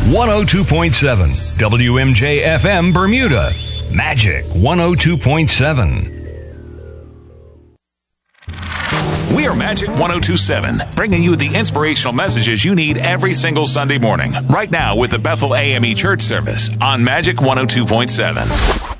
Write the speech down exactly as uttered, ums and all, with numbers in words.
one oh two point seven W M J F M Bermuda. Magic one oh two point seven. We're Magic one oh two point seven, bringing you the inspirational messages you need every single Sunday morning. Right now with the Bethel A M E Church service on Magic one oh two point seven.